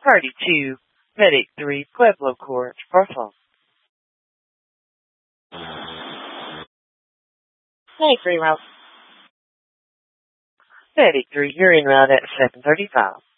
Party 2, Medic 3, Pueblo Court, Barthol. Hey, free route. Medic 3, you're en route at 7:35.